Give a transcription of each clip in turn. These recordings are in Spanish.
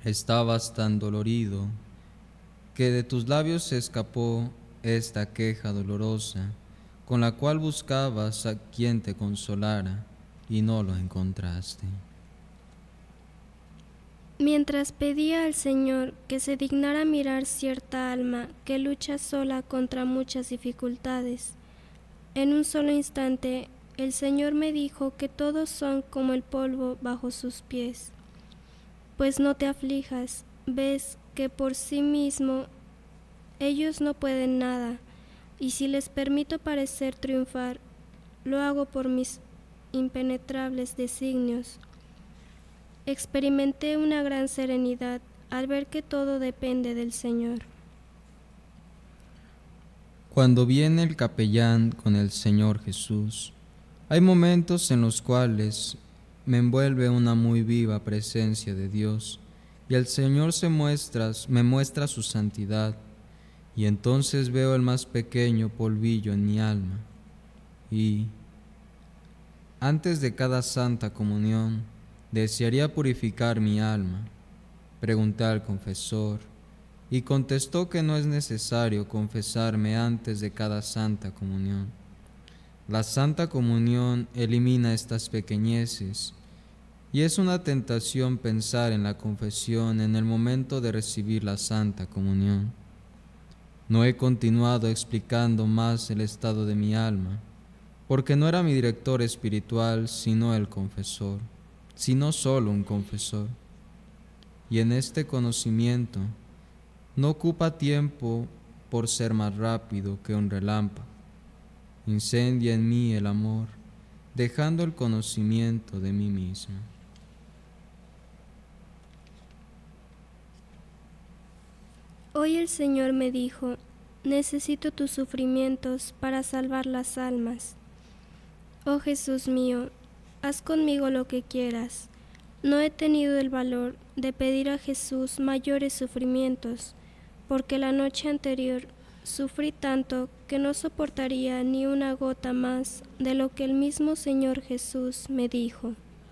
Estabas tan dolorido que de tus labios se escapó esta queja dolorosa, con la cual buscabas a quien te consolara y no lo encontraste. Mientras pedía al Señor que se dignara mirar cierta alma que lucha sola contra muchas dificultades, en un solo instante el Señor me dijo que todos son como el polvo bajo sus pies. Pues no te aflijas, ves que por sí mismo ellos no pueden nada, y si les permito parecer triunfar, lo hago por mis impenetrables designios. Experimenté una gran serenidad al ver que todo depende del Señor. Cuando viene el capellán con el Señor Jesús, hay momentos en los cuales me envuelve una muy viva presencia de Dios y el Señor me muestra su santidad, y entonces veo el más pequeño polvillo en mi alma. Y antes de cada santa comunión desearía purificar mi alma. Pregunté al confesor y contestó que no es necesario confesarme antes de cada santa comunión. La Santa Comunión elimina estas pequeñeces, y es una tentación pensar en la confesión en el momento de recibir la Santa Comunión. No he continuado explicando más el estado de mi alma, porque no era mi director espiritual sino el confesor, sino solo un confesor. Y en este conocimiento no ocupa tiempo por ser más rápido que un relámpago. Incendia en mí el amor, dejando el conocimiento de mí mismo. Hoy el Señor me dijo, necesito tus sufrimientos para salvar las almas. Oh Jesús mío, haz conmigo lo que quieras. No he tenido el valor de pedir a Jesús mayores sufrimientos, porque la noche anterior sufrí tanto que no soportaría ni una gota más de lo que el mismo Señor Jesús me dijo.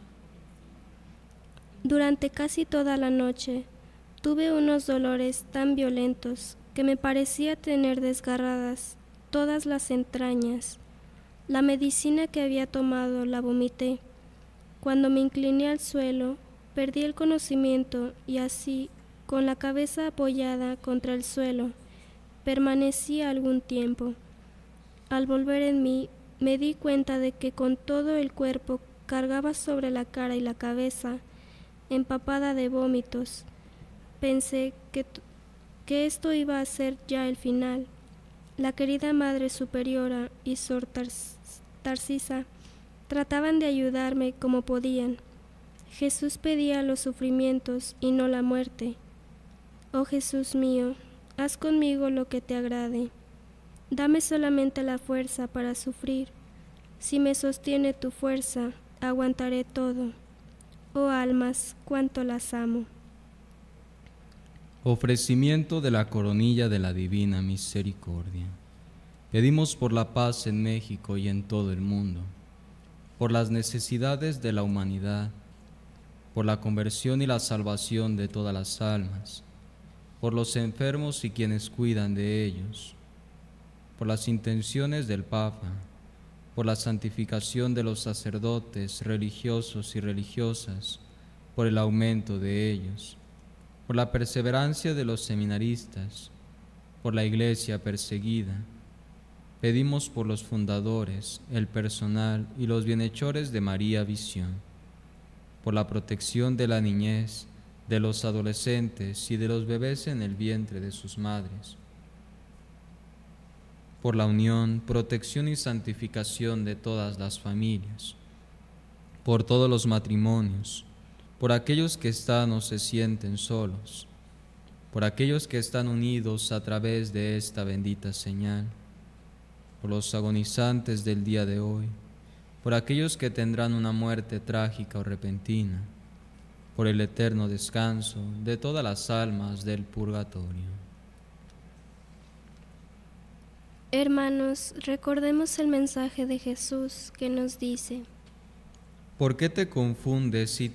Durante casi toda la noche tuve unos dolores tan violentos que me parecía tener desgarradas todas las entrañas. La medicina que había tomado la vomité. Cuando me incliné al suelo, perdí el conocimiento y así, con la cabeza apoyada contra el suelo, permanecí algún tiempo. Al volver en mí, me di cuenta de que con todo el cuerpo cargaba sobre la cara y la cabeza, empapada de vómitos. Pensé que esto iba a ser ya el final. La querida Madre Superiora y Sor Tarcisa trataban de ayudarme como podían. Jesús pedía los sufrimientos y no la muerte. Oh Jesús mío, haz conmigo lo que te agrade. Dame solamente la fuerza para sufrir. Si me sostiene tu fuerza, aguantaré todo. Oh almas, cuánto las amo. Ofrecimiento de la coronilla de la Divina Misericordia. Pedimos por la paz en México y en todo el mundo, por las necesidades de la humanidad, por la conversión y la salvación de todas las almas, por los enfermos y quienes cuidan de ellos, por las intenciones del Papa, por la santificación de los sacerdotes, religiosos y religiosas, por el aumento de ellos, por la perseverancia de los seminaristas, por la Iglesia perseguida. Pedimos por los fundadores, el personal y los bienhechores de María Visión, por la protección de la niñez, de los adolescentes y de los bebés en el vientre de sus madres, por la unión, protección y santificación de todas las familias, por todos los matrimonios, por aquellos que están o se sienten solos, por aquellos que están unidos a través de esta bendita señal, por los agonizantes del día de hoy, por aquellos que tendrán una muerte trágica o repentina, por el eterno descanso de todas las almas del purgatorio. Hermanos, recordemos el mensaje de Jesús que nos dice: ¿Por qué te confundes y